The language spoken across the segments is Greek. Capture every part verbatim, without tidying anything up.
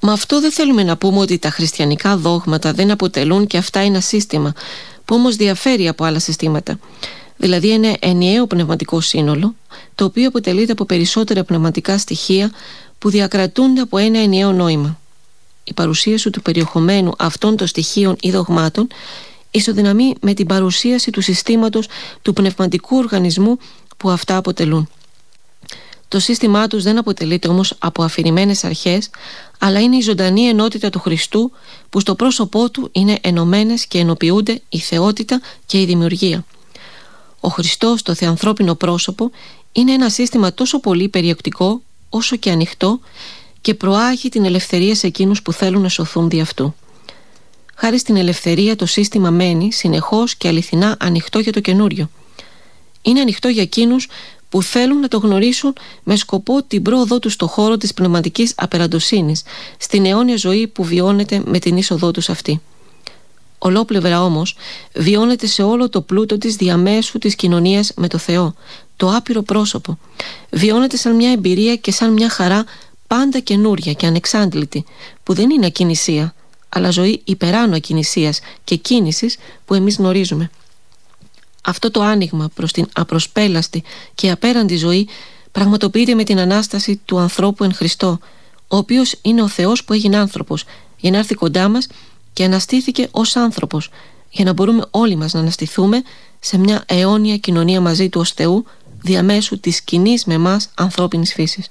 Με αυτό δεν θέλουμε να πούμε ότι τα χριστιανικά δόγματα δεν αποτελούν και αυτά ένα σύστημα που όμως διαφέρει από άλλα συστήματα. Δηλαδή ένα ενιαίο πνευματικό σύνολο, το οποίο αποτελείται από περισσότερα πνευματικά στοιχεία που διακρατούνται από ένα ενιαίο νόημα. Η παρουσίαση του περιεχομένου αυτών των στοιχείων ή δογμάτων ισοδυναμεί με την παρουσίαση του συστήματος του πνευματικού οργανισμού που αυτά αποτελούν. Το σύστημά τους δεν αποτελείται όμως από αφηρημένες αρχές, αλλά είναι η ζωντανή ενότητα του Χριστού που στο πρόσωπό του είναι ενωμένες και ενοποιούνται η θεότητα και η δημιουργία. Ο Χριστός, το θεανθρώπινο πρόσωπο, είναι ένα σύστημα τόσο πολύ περιεκτικό όσο και ανοιχτό και προάγει την ελευθερία σε εκείνους που θέλουν να σωθούν δι' αυτού. Χάρη στην ελευθερία το σύστημα μένει συνεχώς και αληθινά ανοιχτό για το καινούριο. Είναι ανοιχτό για εκείνους που θέλουν να το γνωρίσουν με σκοπό την πρόοδό τους στο χώρο της πνευματικής απεραντοσύνης, στην αιώνια ζωή που βιώνεται με την είσοδό τους αυτή. Ολόπλευρα όμως βιώνεται σε όλο το πλούτο της διαμέσου της κοινωνίας με το Θεό, το άπειρο πρόσωπο. Βιώνεται σαν μια εμπειρία και σαν μια χαρά πάντα καινούρια και ανεξάντλητη, που δεν είναι ακινησία, αλλά ζωή υπεράνω ακινησίας και κίνησης που εμείς γνωρίζουμε. Αυτό το άνοιγμα προς την απροσπέλαστη και απέραντη ζωή πραγματοποιείται με την Ανάσταση του ανθρώπου εν Χριστώ, ο οποίος είναι ο Θεός που έγινε άνθρωπος για να έρθει κοντά μας και αναστήθηκε ως άνθρωπος, για να μπορούμε όλοι μας να αναστηθούμε σε μια αιώνια κοινωνία μαζί του ως Θεού, διαμέσου της κοινής με μας ανθρώπινης φύσης.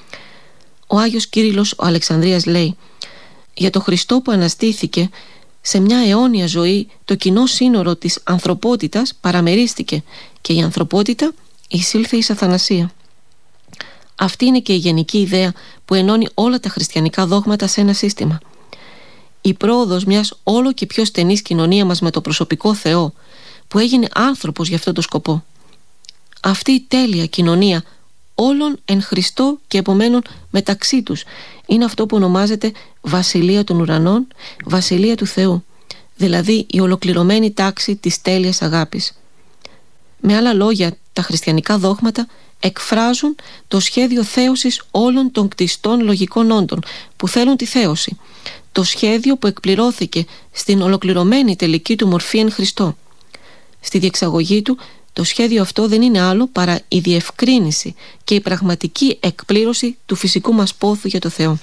Ο Άγιος Κύριλλος ο Αλεξανδρίας λέει: για το Χριστό που αναστήθηκε, σε μια αιώνια ζωή το κοινό σύνορο της ανθρωπότητας παραμερίστηκε και η ανθρωπότητα εισήλθε εις αθανασία. Αυτή είναι και η γενική ιδέα που ενώνει όλα τα χριστιανικά δόγματα σε ένα σύστημα. Η πρόοδος μιας όλο και πιο στενής κοινωνία μας με το προσωπικό Θεό, που έγινε άνθρωπος για αυτό το σκοπό. Αυτή η τέλεια κοινωνία όλων εν Χριστώ και επομένων μεταξύ τους είναι αυτό που ονομάζεται Βασιλεία των Ουρανών, Βασιλεία του Θεού, δηλαδή η ολοκληρωμένη τάξη της τέλειας αγάπης. Με άλλα λόγια, τα χριστιανικά δόγματα εκφράζουν το σχέδιο θέωσης όλων των κτιστών λογικών όντων που θέλουν τη θέωση, το σχέδιο που εκπληρώθηκε στην ολοκληρωμένη τελική του μορφή εν Χριστώ. Στη διεξαγωγή του, το σχέδιο αυτό δεν είναι άλλο παρά η διευκρίνηση και η πραγματική εκπλήρωση του φυσικού μας πόθου για το Θεό.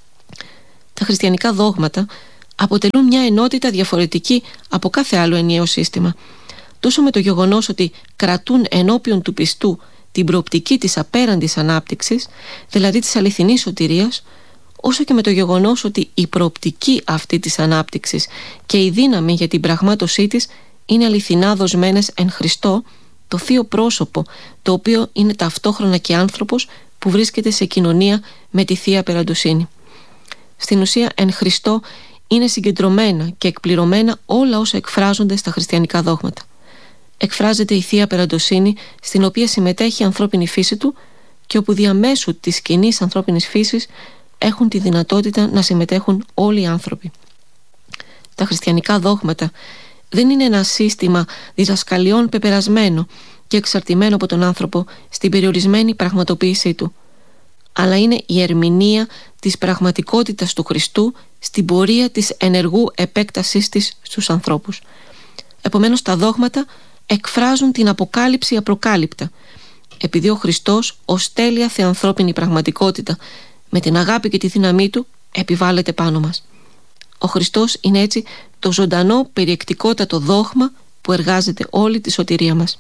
Τα χριστιανικά δόγματα αποτελούν μια ενότητα διαφορετική από κάθε άλλο ενιαίο σύστημα, τόσο με το γεγονός ότι κρατούν ενώπιον του πιστού την προοπτική της απέραντης ανάπτυξης, δηλαδή της αληθινής σωτηρίας, όσο και με το γεγονός ότι η προοπτική αυτή της ανάπτυξης και η δύναμη για την πραγμάτωσή της είναι αληθινά δοσμένες εν Χριστώ, το θείο πρόσωπο, το οποίο είναι ταυτόχρονα και άνθρωπος που βρίσκεται σε κοινωνία με τη Θεία Απεραντοσύνη. Στην ουσία εν Χριστώ είναι συγκεντρωμένα και εκπληρωμένα όλα όσα εκφράζονται στα χριστιανικά δόγματα. Εκφράζεται η Θεία Απεραντοσύνη, στην οποία συμμετέχει η ανθρώπινη φύση του και όπου διαμέσου της κοινής ανθρώπινης φύσης έχουν τη δυνατότητα να συμμετέχουν όλοι οι άνθρωποι. Τα χριστιανικά δόγματα δεν είναι ένα σύστημα διδασκαλιών πεπερασμένο και εξαρτημένο από τον άνθρωπο στην περιορισμένη πραγματοποίησή του, αλλά είναι η ερμηνεία της πραγματικότητας του Χριστού στην πορεία της ενεργού επέκτασής της στους ανθρώπους. Επομένως τα δόγματα εκφράζουν την αποκάλυψη απροκάλυπτα, επειδή ο Χριστός ως τέλεια θεανθρώπινη πραγματικότητα με την αγάπη και τη δύναμή του επιβάλλεται πάνω μας. Ο Χριστός είναι έτσι το ζωντανό περιεκτικότατο δόγμα που εργάζεται όλη τη σωτηρία μας.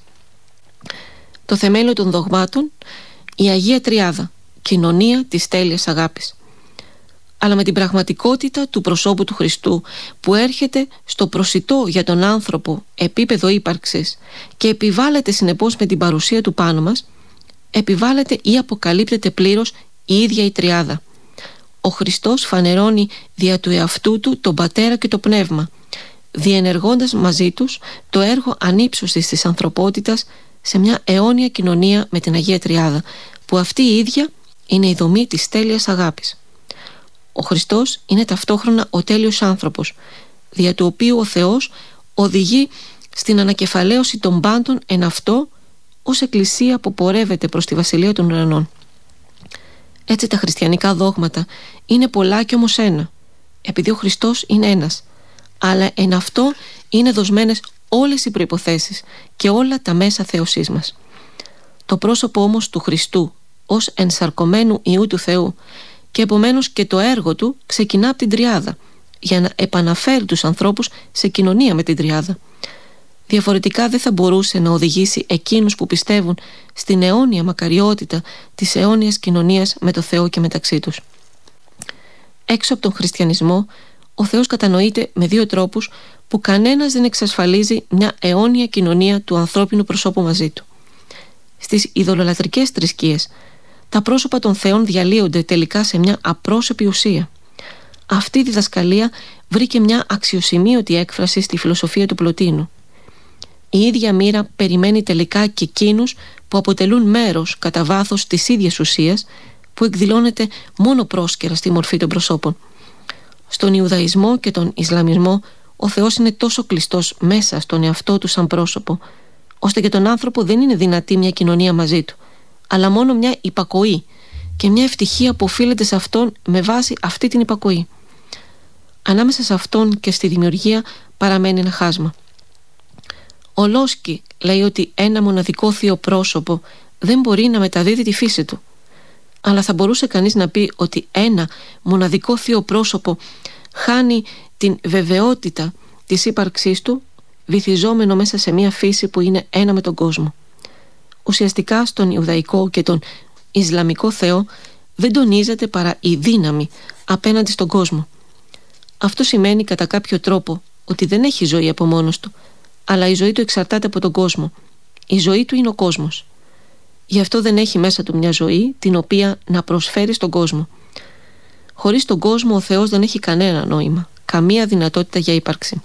Το θεμέλιο των δογμάτων, η Αγία Τριάδα, κοινωνία της τέλειας αγάπης. Αλλά με την πραγματικότητα του προσώπου του Χριστού που έρχεται στο προσιτό για τον άνθρωπο επίπεδο ύπαρξης και επιβάλλεται συνεπώς με την παρουσία του πάνω μας, επιβάλλεται ή αποκαλύπτεται πλήρως η ίδια η Τριάδα. Ο Χριστός φανερώνει δια του εαυτού του τον Πατέρα και το Πνεύμα, διενεργώντας μαζί τους το έργο ανύψωσης της ανθρωπότητας σε μια αιώνια κοινωνία με την Αγία Τριάδα, που αυτή η ίδια είναι η δομή της τέλειας αγάπης. Ο Χριστός είναι ταυτόχρονα ο τέλειος άνθρωπος, δια του οποίου ο Θεός οδηγεί στην ανακεφαλαίωση των πάντων εν αυτό ως εκκλησία που πορεύεται προς τη Βασιλεία των Ουρανών. Έτσι τα χριστιανικά δόγματα είναι πολλά και όμως ένα, επειδή ο Χριστός είναι ένας, αλλά εν αυτό είναι δοσμένες όλες οι προϋποθέσεις και όλα τα μέσα θεωσής μας. Το πρόσωπο όμως του Χριστού ως ενσαρκωμένου Υιού του Θεού και επομένως και το έργο του ξεκινά από την Τριάδα για να επαναφέρει τους ανθρώπους σε κοινωνία με την Τριάδα. Διαφορετικά δεν θα μπορούσε να οδηγήσει εκείνους που πιστεύουν στην αιώνια μακαριότητα της αιώνιας κοινωνίας με το Θεό και μεταξύ τους. Έξω από τον χριστιανισμό, ο Θεός κατανοείται με δύο τρόπους που κανένας δεν εξασφαλίζει μια αιώνια κοινωνία του ανθρώπινου προσώπου μαζί του. Στις ειδωλολατρικές θρησκείες, τα πρόσωπα των θεών διαλύονται τελικά σε μια απρόσωπη ουσία. Αυτή η διδασκαλία βρήκε μια αξιοσημείωτη έκφραση στη φιλοσοφία του Πλωτίνου. Η ίδια μοίρα περιμένει τελικά και εκείνους που αποτελούν μέρος κατά βάθος της ίδιας ουσίας, που εκδηλώνεται μόνο πρόσκαιρα στη μορφή των προσώπων. Στον Ιουδαϊσμό και τον Ισλαμισμό ο Θεός είναι τόσο κλειστός μέσα στον εαυτό του σαν πρόσωπο, ώστε για τον άνθρωπο δεν είναι δυνατή μια κοινωνία μαζί του, αλλά μόνο μια υπακοή και μια ευτυχία που οφείλεται σε αυτόν με βάση αυτή την υπακοή. Ανάμεσα σε αυτόν και στη δημιουργία παραμένει ένα χάσμα. Ο Λόσκι λέει ότι ένα μοναδικό θείο πρόσωπο δεν μπορεί να μεταδίδει τη φύση του, αλλά θα μπορούσε κανείς να πει ότι ένα μοναδικό θείο πρόσωπο χάνει την βεβαιότητα της ύπαρξής του, βυθιζόμενο μέσα σε μια φύση που είναι ένα με τον κόσμο. Ουσιαστικά στον Ιουδαϊκό και τον Ισλαμικό Θεό δεν τονίζεται παρά η δύναμη απέναντι στον κόσμο. Αυτό σημαίνει κατά κάποιο τρόπο ότι δεν έχει ζωή από μόνος του, αλλά η ζωή του εξαρτάται από τον κόσμο. Η ζωή του είναι ο κόσμος. Γι' αυτό δεν έχει μέσα του μια ζωή την οποία να προσφέρει στον κόσμο. Χωρίς τον κόσμο ο Θεός δεν έχει κανένα νόημα, καμία δυνατότητα για ύπαρξη.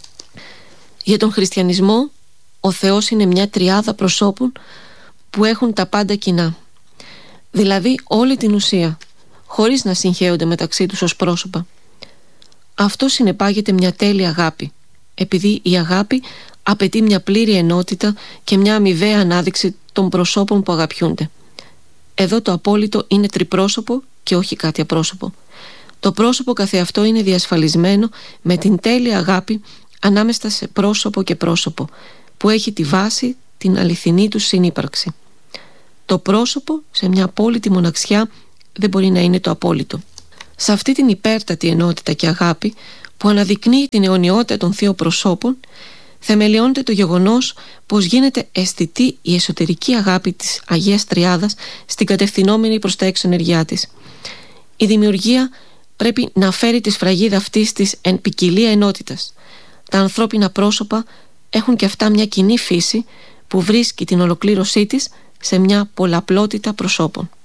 Για τον χριστιανισμό ο Θεός είναι μια τριάδα προσώπων που έχουν τα πάντα κοινά, δηλαδή όλη την ουσία, χωρίς να συγχέονται μεταξύ τους ως πρόσωπα. Αυτό συνεπάγεται μια τέλεια αγάπη, επειδή η αγάπη απαιτεί μια πλήρη ενότητα και μια αμοιβαία ανάδειξη των προσώπων που αγαπιούνται. Εδώ το απόλυτο είναι τριπρόσωπο και όχι κάτι απρόσωπο. Το πρόσωπο καθεαυτό είναι διασφαλισμένο με την τέλεια αγάπη ανάμεσα σε πρόσωπο και πρόσωπο, που έχει τη βάση την αληθινή του συνύπαρξη. Το πρόσωπο σε μια απόλυτη μοναξιά δεν μπορεί να είναι το απόλυτο. Σε αυτή την υπέρτατη ενότητα και αγάπη που αναδεικνύει την αιωνιότητα των θείων προσώπων, θεμελιώνεται το γεγονός πως γίνεται αισθητή η εσωτερική αγάπη της Αγίας Τριάδας στην κατευθυνόμενη προς τα έξω ενεργειά της. Η δημιουργία πρέπει να φέρει τη σφραγίδα αυτής της εν ποικιλία ενότητας. Τα ανθρώπινα πρόσωπα έχουν και αυτά μια κοινή φύση που βρίσκει την ολοκλήρωσή της σε μια πολλαπλότητα προσώπων.